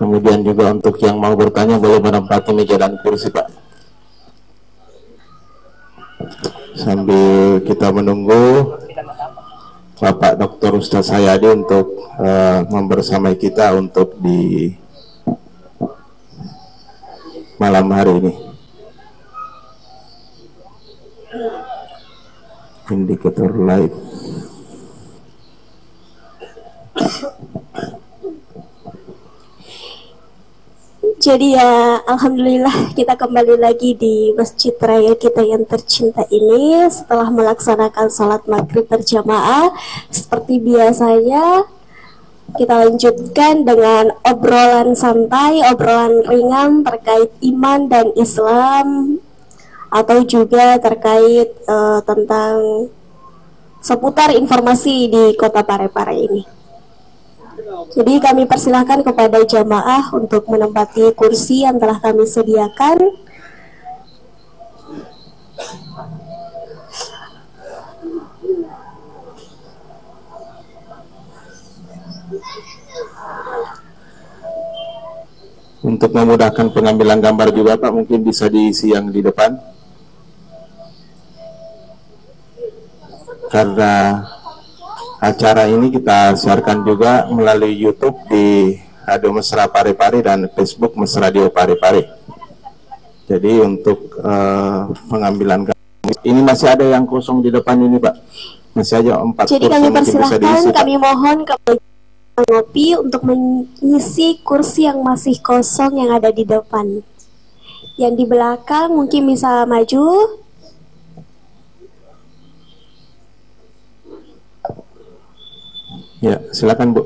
Kemudian juga untuk yang mau bertanya boleh menempati meja dan kursi, Pak. Sambil kita menunggu Bapak Dr. Ustadz Hayadi untuk membersamai kita untuk di malam hari ini. Indikator live. Jadi ya, alhamdulillah kita kembali lagi di Masjid Raya kita yang tercinta ini setelah melaksanakan sholat maghrib berjamaah. Seperti biasanya kita lanjutkan dengan obrolan santai, obrolan ringan terkait iman dan Islam, atau juga terkait tentang seputar informasi di Kota Parepare ini. Jadi kami persilahkan kepada jamaah untuk menempati kursi yang telah kami sediakan. Untuk memudahkan pengambilan gambar juga, Pak, mungkin bisa diisi yang di depan. Karena acara ini kita siarkan juga melalui YouTube di Radio Mesra Parepare dan Facebook Mesra Radio Parepare. Jadi untuk pengambilan gambar ini masih ada yang kosong di depan ini, Pak. Masih aja 4 kursi. Jadi kami persilahkan, kami mohon kepada ngopi untuk mengisi kursi yang masih kosong yang ada di depan. Yang di belakang mungkin bisa maju. Ya, silakan, Bu.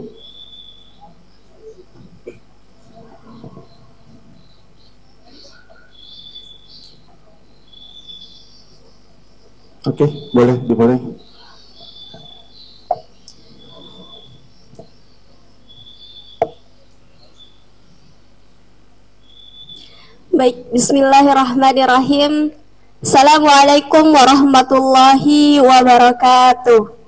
Oke, boleh, dimulai. Baik, bismillahirrahmanirrahim. Assalamualaikum warahmatullahi wabarakatuh.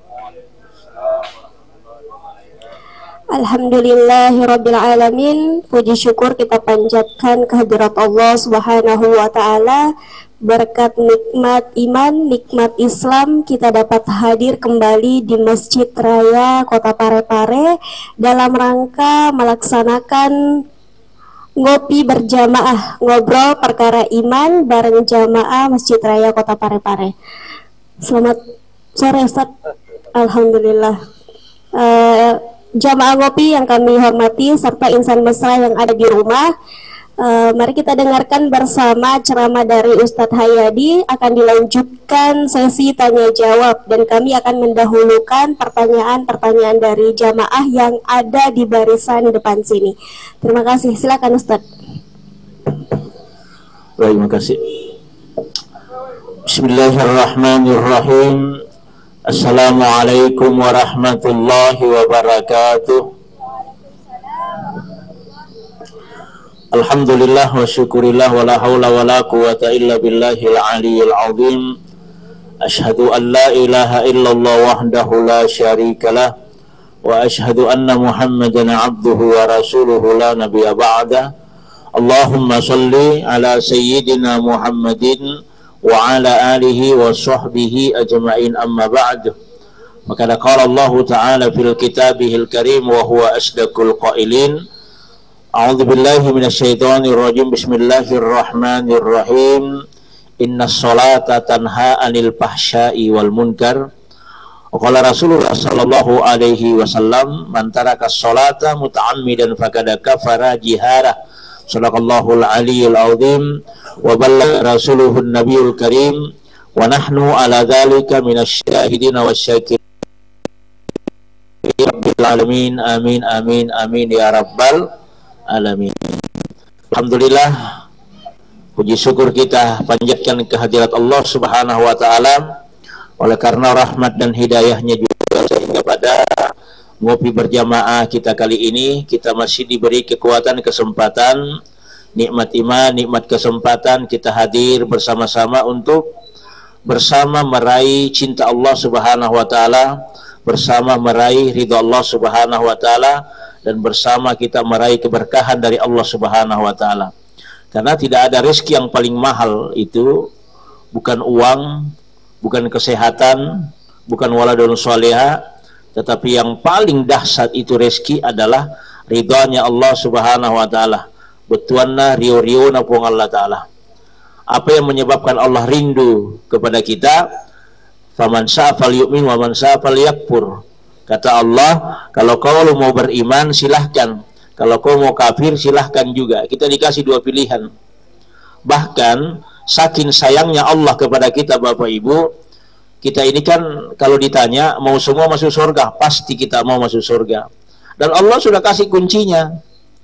Alhamdulillahirrabbilalamin. Puji syukur kita panjatkan kehadirat Allah subhanahu wa ta'ala. Berkat nikmat iman, nikmat Islam, kita dapat hadir kembali di Masjid Raya Kota Parepare dalam rangka melaksanakan ngopi berjamaah, ngobrol perkara iman bareng jamaah Masjid Raya Kota Parepare. Selamat sore, Ustaz. Alhamdulillah. Jamaah ngopi yang kami hormati serta insan mesra yang ada di rumah, mari kita dengarkan bersama ceramah dari Ustadz Hayadi. Akan dilanjutkan sesi tanya jawab dan kami akan mendahulukan pertanyaan-pertanyaan dari jamaah yang ada di barisan depan sini. Terima kasih, silakan Ustadz. Baik, terima kasih. Bismillahirrahmanirrahim. Assalamualaikum warahmatullahi wabarakatuh. Alhamdulillah wa syukurillah wa la hawla wa la quwata illa billahil aliyyil azim. Ashhadu an la ilaha illallah wahdahu la syarikalah wa ashhadu anna Muhammadan abduhu wa rasuluhu la nabiyya ba'da. Allahumma salli ala sayyidina Muhammadin wa ala alihi wa sahbihi ajma'in, amma ba'd. Maka qala Allah Ta'ala fil kitabihil karim wa huwa asdaqul qailin. A'udzu billahi minasyaitonir rajim. Bismillahirrahmanirrahim. Innas salata tanha 'anil fahsya'i wal munkar. Qala Rasulullah sallallahu alaihi wasallam, man taraka sholata muta'ammidan faqad kafara jihara. Shadaqallahul aliyyul azim wa ballagha rasuluhun nabiyul karim wa nahnu ala dzalika minasyahidin wasyakirin rabbil alamin. Amin amin amin ya rabbal alamin. Alhamdulillah, puji syukur kita panjatkan kehadirat Allah subhanahu wa ta'ala. Oleh karena rahmat dan hidayahnya juga sehingga pada ngopi berjamaah kita kali ini kita masih diberi kekuatan, kesempatan, nikmat iman, nikmat kesempatan kita hadir bersama-sama untuk bersama meraih cinta Allah subhanahu wa ta'ala, bersama meraih ridha Allah subhanahu wa ta'ala, dan bersama kita meraih keberkahan dari Allah Subhanahu wa taala. Karena tidak ada rezeki yang paling mahal itu bukan uang, bukan kesehatan, bukan waladun sholiha, tetapi yang paling dahsyat itu rezeki adalah ridhonya Allah Subhanahu wa taala. Betuanna rio-rio napung Allah taala. Apa yang menyebabkan Allah rindu kepada kita? Faman syaa falyu'min wa man syaa falyakfur. Kata Allah, kalau kau mau beriman silahkan, kalau kau mau kafir silahkan juga. Kita dikasih dua pilihan. Bahkan saking sayangnya Allah kepada kita Bapak Ibu, kita ini kan kalau ditanya mau semua masuk surga, pasti kita mau masuk surga. Dan Allah sudah kasih kuncinya.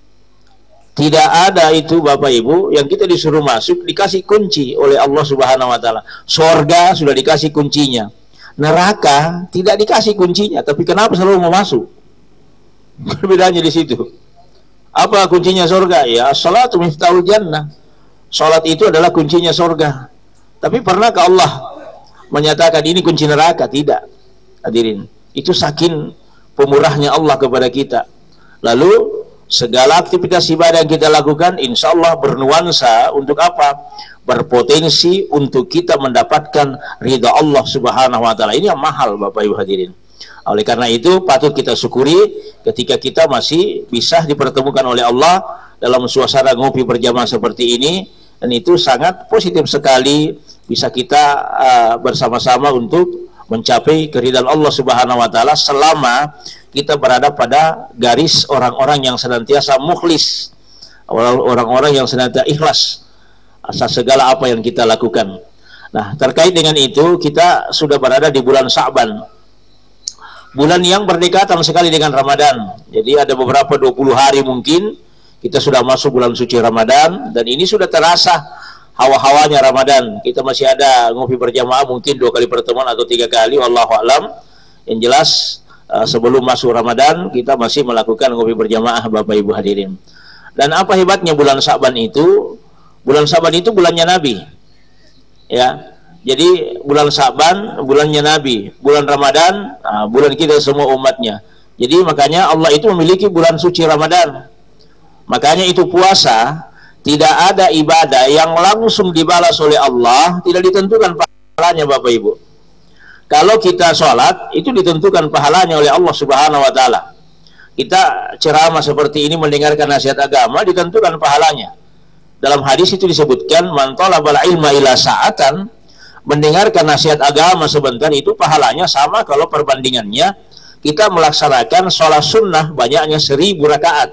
Tidak ada itu Bapak Ibu yang kita disuruh masuk dikasih kunci oleh Allah Subhanahu wa taala. Surga sudah dikasih kuncinya. Neraka tidak dikasih kuncinya, tapi kenapa selalu mau masuk? Bedanya di situ. Apa kuncinya surga? Ya, salatu miftahul jannah. Salat itu adalah kuncinya surga. Tapi pernahkah Allah menyatakan ini kunci neraka? Tidak. Hadirin, itu saking pemurahnya Allah kepada kita. Lalu segala aktivitas ibadah yang kita lakukan insya Allah bernuansa untuk apa? Berpotensi untuk kita mendapatkan ridha Allah Subhanahu wa taala. Ini yang mahal Bapak Ibu hadirin. Oleh karena itu patut kita syukuri ketika kita masih bisa dipertemukan oleh Allah dalam suasana ngopi berjamaah seperti ini, dan itu sangat positif sekali bisa kita bersama-sama untuk mencapai keridhaan Allah Subhanahu wa taala selama kita berada pada garis orang-orang yang senantiasa mukhlis, orang-orang yang senantiasa ikhlas atas segala apa yang kita lakukan. Nah, terkait dengan itu kita sudah berada di bulan Sya'ban, bulan yang berdekatan sekali dengan Ramadan. Jadi ada beberapa 20 hari mungkin kita sudah masuk bulan suci Ramadan, dan ini sudah terasa hawa-hawanya Ramadan. Kita masih ada ngopi berjamaah mungkin 2 kali pertemuan atau 3 kali, wallahu alam. Yang jelas sebelum masuk Ramadan kita masih melakukan ngopi berjamaah Bapak Ibu hadirin. Dan apa hebatnya bulan Sya'ban itu? Bulan Sya'ban itu bulannya Nabi. Ya. Jadi bulan Sya'ban bulannya Nabi, bulan Ramadan bulan kita semua umatnya. Jadi makanya Allah itu memiliki bulan suci Ramadan. Makanya itu puasa tidak ada ibadah yang langsung dibalas oleh Allah, tidak ditentukan pahalanya Bapak Ibu. Kalau kita sholat itu ditentukan pahalanya oleh Allah Subhanahu wa taala. Kita ceramah seperti ini mendengarkan nasihat agama ditentukan pahalanya. Dalam hadis itu disebutkan man talabal ilma ila sa'atan, mendengarkan nasihat agama sebentar itu pahalanya sama kalau perbandingannya kita melaksanakan sholat sunnah banyaknya 1000 rakaat.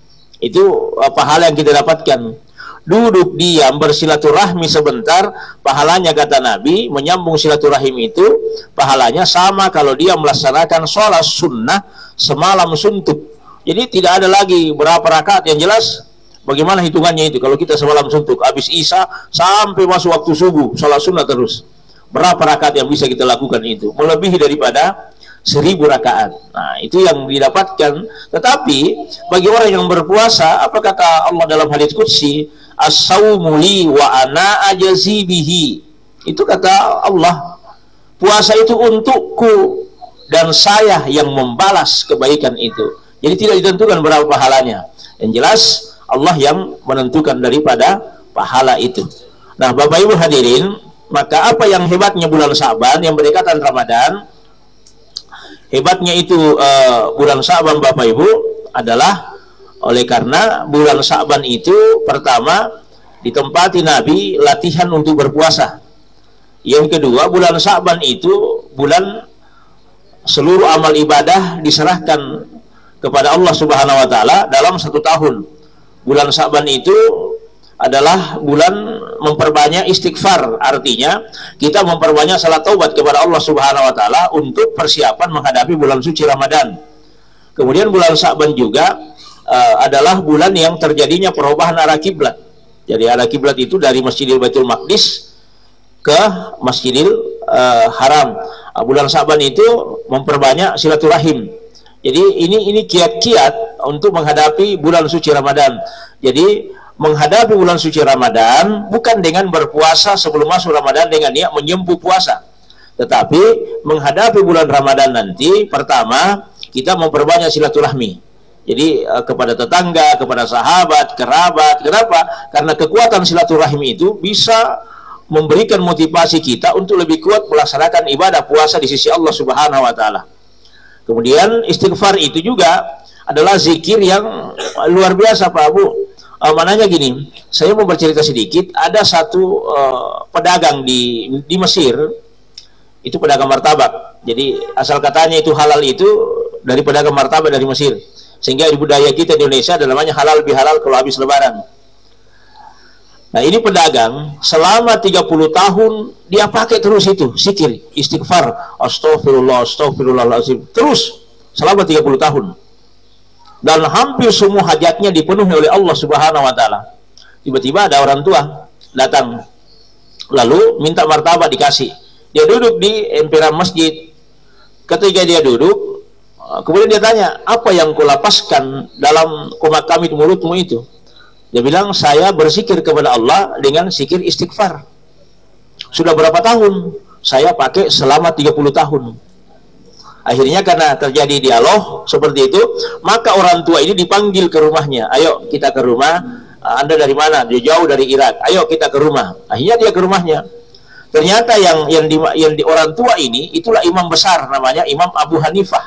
Itu pahala yang kita dapatkan. Duduk diam bersilaturahmi sebentar, pahalanya kata Nabi, menyambung silaturahim itu pahalanya sama kalau dia melaksanakan sholat sunnah semalam suntuk. Jadi tidak ada lagi berapa rakaat, yang jelas bagaimana hitungannya itu. Kalau kita semalam suntuk habis Isya sampai masuk waktu subuh sholat sunnah terus, berapa rakaat yang bisa kita lakukan itu? Melebihi daripada 1000 rakaat. Nah, itu yang didapatkan. Tetapi bagi orang yang berpuasa, apa kata Allah dalam hadits qudsi? As-saumu li wa ana ajzi bihi. Itu kata Allah, puasa itu untukku dan saya yang membalas kebaikan itu. Jadi tidak ditentukan berapa pahalanya. Yang jelas Allah yang menentukan daripada pahala itu. Nah, Bapak Ibu hadirin, maka apa yang hebatnya bulan Sya'ban yang berdekatan Ramadan? Hebatnya itu bulan Sya'ban Bapak Ibu adalah oleh karena bulan Sya'ban itu pertama ditempati Nabi latihan untuk berpuasa. Yang kedua, bulan Sya'ban itu bulan seluruh amal ibadah diserahkan kepada Allah Subhanahu wa taala dalam 1 tahun. Bulan Sya'ban itu adalah bulan memperbanyak istighfar, artinya kita memperbanyak salat taubat kepada Allah Subhanahu wa taala untuk persiapan menghadapi bulan suci Ramadan. Kemudian bulan Sya'ban juga adalah bulan yang terjadinya perubahan arah kiblat. Jadi arah kiblat itu dari Masjidil Baitul Maqdis ke Masjidil Haram. Bulan Sya'ban itu memperbanyak silaturahim. Jadi ini kiat-kiat untuk menghadapi bulan suci Ramadan. Jadi menghadapi bulan suci Ramadan bukan dengan berpuasa sebelum masuk Ramadan dengan niat menyembuh puasa, tetapi menghadapi bulan Ramadan nanti pertama kita memperbanyak silaturahmi. Jadi kepada tetangga, kepada sahabat, kerabat. Kenapa? Karena kekuatan silaturahim itu bisa memberikan motivasi kita untuk lebih kuat melaksanakan ibadah puasa di sisi Allah Subhanahu wa taala. Kemudian istighfar itu juga adalah zikir yang luar biasa, Pak Abu. Mananya gini, saya mau bercerita sedikit. Ada satu pedagang di Mesir, itu pedagang martabak. Jadi asal katanya itu halal itu dari pedagang martabak dari Mesir. Sehingga di budaya kita di Indonesia ada namanya halal bihalal kalau habis lebaran. Nah, ini pedagang selama 30 tahun dia pakai terus itu zikir, istighfar, astagfirullah, astagfirullahaladzim, terus selama 30 tahun. Dan hampir semua hajatnya dipenuhi oleh Allah Subhanahu wa taala. Tiba-tiba ada orang tua datang lalu minta martabak dikasih. Dia duduk di emperan masjid. Ketika dia duduk, kemudian dia tanya, apa yang kau lapaskan dalam komat kami di mulutmu itu? Dia bilang, saya berzikir kepada Allah dengan zikir istighfar. Sudah berapa tahun? Saya pakai selama 30 tahun. Akhirnya karena terjadi dialog seperti itu, maka orang tua ini dipanggil ke rumahnya. Ayo kita ke rumah. Anda dari mana? Dia jauh dari Irak. Ayo kita ke rumah. Akhirnya dia ke rumahnya. Ternyata yang di orang tua ini itulah imam besar, namanya Imam Abu Hanifah.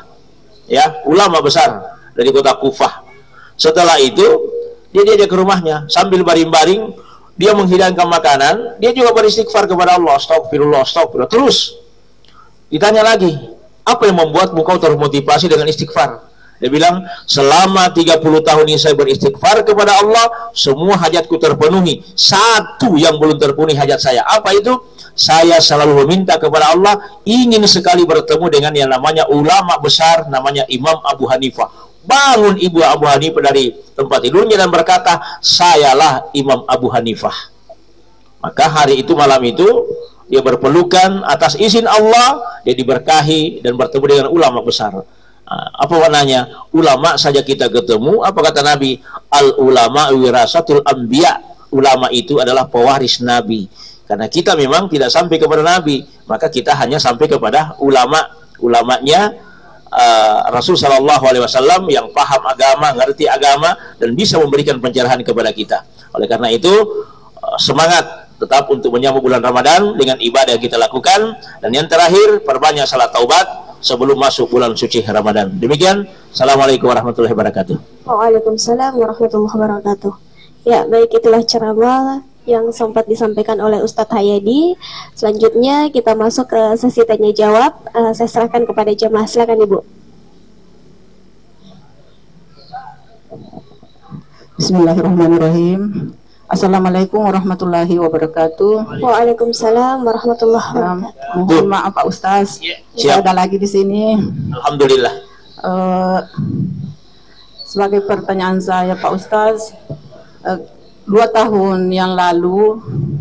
Ya, ulama besar dari kota Kufah. Setelah itu dia ke rumahnya sambil baring-baring, dia menghidangkan makanan, dia juga beristighfar kepada Allah, astagfirullah, astagfirullah. Terus ditanya lagi, apa yang membuatmu kau termotivasi dengan istighfar? Dia bilang, selama 30 tahun ini saya beristighfar kepada Allah, semua hajatku terpenuhi. Satu yang belum terpenuhi hajat saya. Apa itu? Saya selalu meminta kepada Allah, ingin sekali bertemu dengan yang namanya ulama besar, namanya Imam Abu Hanifah. Bangun ibu Abu Hanifah dari tempat tidurnya dan berkata, sayalah Imam Abu Hanifah. Maka hari itu, malam itu, dia berpelukan atas izin Allah, dia diberkahi dan bertemu dengan ulama besar. Apa warnanya? Ulama saja kita ketemu. Apa kata Nabi? Al ulama wirasatul anbiya. Ulama itu adalah pewaris Nabi. Karena kita memang tidak sampai kepada Nabi, maka kita hanya sampai kepada ulamanya Rasul Shallallahu Alaihi Wasallam yang paham agama, ngerti agama, dan bisa memberikan pencerahan kepada kita. Oleh karena itu, semangat tetap untuk menyambut bulan Ramadan dengan ibadah yang kita lakukan. Dan yang terakhir, perbanyak salat taubat sebelum masuk bulan suci Ramadan. Demikian, Assalamualaikum warahmatullahi wabarakatuh. Waalaikumsalam warahmatullahi wabarakatuh. Ya, baik, itulah ceramah yang sempat disampaikan oleh Ustadz Hayadi. Selanjutnya kita masuk ke sesi tanya jawab. Saya serahkan kepada jemaah. Silakan Ibu. Bismillahirrahmanirrahim. Assalamualaikum warahmatullahi wabarakatuh. Waalaikumsalam warahmatullahi wabarakatuh. Mohon maaf Pak Ustaz, saya ada lagi di sini. Alhamdulillah. Sebagai pertanyaan saya Pak Ustaz, 2 tahun yang lalu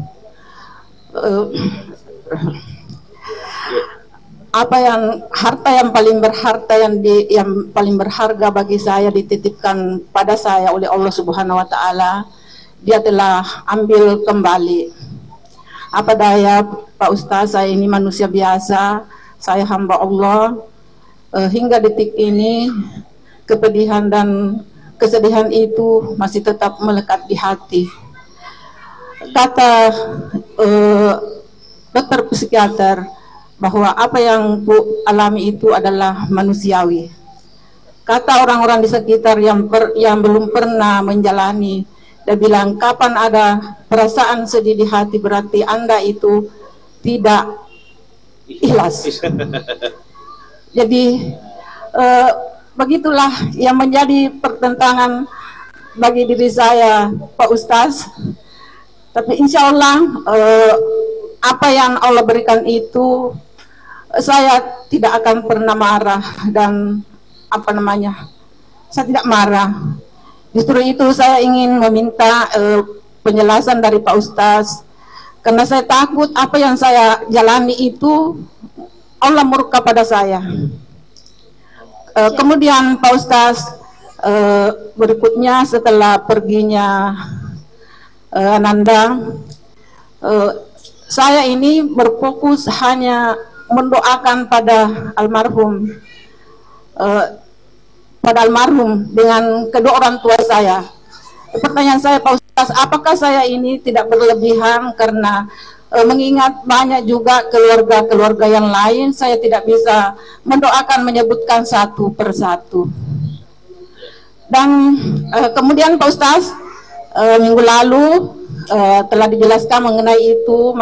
harta yang paling berharga bagi saya dititipkan pada saya oleh Allah Subhanahu wa taala, dia telah ambil kembali. Apa daya Pak Ustaz, saya ini manusia biasa, saya hamba Allah. Hingga detik ini kepedihan dan kesedihan itu masih tetap melekat di hati. Kata dokter psikiater bahwa apa yang Bu alami itu adalah manusiawi. Kata orang-orang di sekitar yang belum pernah menjalani, dia bilang, kapan ada perasaan sedih di hati berarti Anda itu tidak ikhlas. Jadi begitulah yang menjadi pertentangan bagi diri saya Pak Ustaz. Tapi insya Allah apa yang Allah berikan itu, saya tidak akan pernah marah dan saya tidak marah. Justru itu saya ingin meminta penjelasan dari Pak Ustaz, karena saya takut apa yang saya jalani itu Allah murka pada saya. Kemudian Pak Ustaz, berikutnya setelah perginya Ananda, saya ini berfokus hanya mendoakan pada almarhum. pada almarhum dengan kedua orang tua saya. Pertanyaan saya, Pak Ustaz, apakah saya ini tidak berlebihan karena mengingat banyak juga keluarga-keluarga yang lain, saya tidak bisa mendoakan menyebutkan satu persatu. Dan kemudian Pak Ustaz, minggu lalu telah dijelaskan mengenai itu.